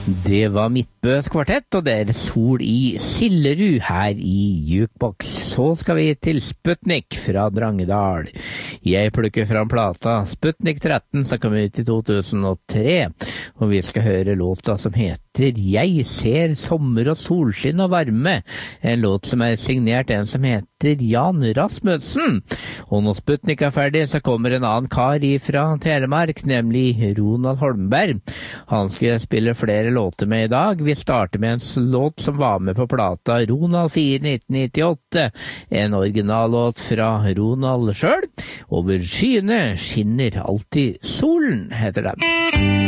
Det var Midtbøs kvartett, og det Sol i Sillerud her i Jukebox. Så skal vi til Sputnik fra Drangedal. Jeg plukker fram plata Sputnik 13, som kom ut i 2003, og vi skal høre låta som heter Jeg ser sommer og solskinn og varme, en låt som signert en som heter Jan Rasmussen. Og når Sputnik ferdig, så kommer en annen kar fra Telemark, nemlig Ronald Holmberg. Han skal spille flere låter med i dag. Vi starter med en låt som var med på plata Ronald 4 1998, en originallåt fra Ronald selv. Over skyene skinner alltid solen, heter den.